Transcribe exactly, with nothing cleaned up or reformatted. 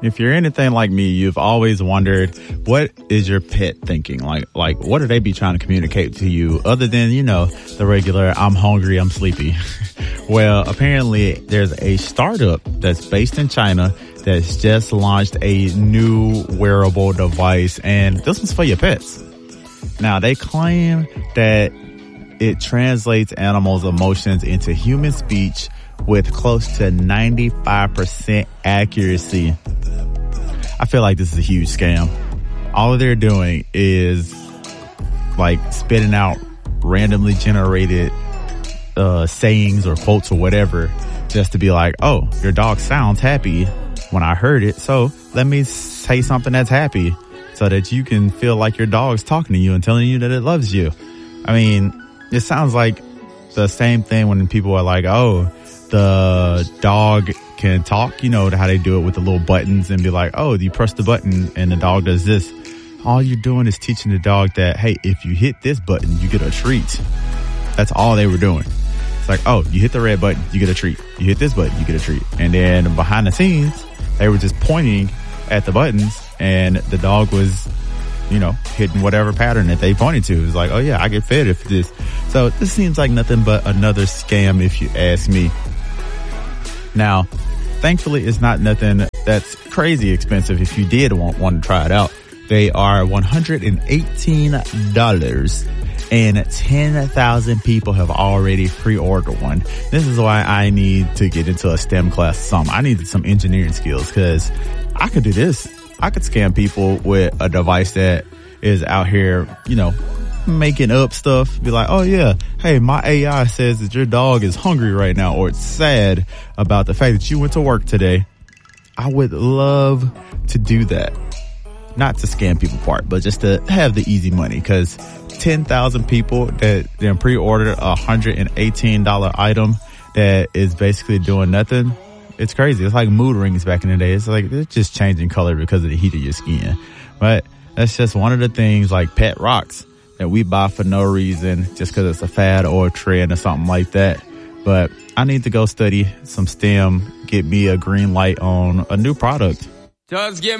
If you're anything like me, you've always wondered, what is your pet thinking? Like, like, what do they be trying to communicate to you other than, you know, the regular, I'm hungry, I'm sleepy? Well, apparently there's a startup that's based in China that's just launched a new wearable device, and this one's for your pets. Now, they claim that it translates animals' emotions into human speech with close to ninety-five percent accuracy. I feel like this is a huge scam. All they're doing is like spitting out randomly generated uh, sayings or quotes or whatever just to be like, oh, your dog sounds happy when I heard it, so let me say something that's happy so that you can feel like your dog's talking to you and telling you that it loves you. I mean, it sounds like the same thing when people are like, oh, the dog can talk, you know, how they do it with the little buttons and be like, oh, you press the button and the dog does this. All you're doing is teaching the dog that, hey, if you hit this button, you get a treat. That's all they were doing. It's like, oh, you hit the red button, you get a treat. You hit this button, you get a treat. And then behind the scenes, they were just pointing at the buttons and the dog was, you know, hitting whatever pattern that they pointed to. It was like, oh yeah, I get fed if this. So this seems like nothing but another scam if you ask me. Now, thankfully, it's not nothing that's crazy expensive if you did want, want to try it out. They are one hundred eighteen dollars and ten thousand people have already pre-ordered one. This is why I need to get into a STEM class or something. I needed some engineering skills because I could do this. I could scam people with a device that is out here, you know, making up stuff. Be like, oh yeah, hey, my A I says that your dog is hungry right now, or it's sad about the fact that you went to work today. I would love to do that. Not to scam people part, but just to have the easy money, because ten thousand people that then pre-ordered a one hundred eighteen dollars item that is basically doing nothing. It's crazy. It's like mood rings back in the day. It's like they're just changing color because of the heat of your skin. But that's just one of the things like pet rocks that we buy for no reason, just because it's a fad or a trend or something like that. But I need to go study some STEM, get me a green light on a new product. Just give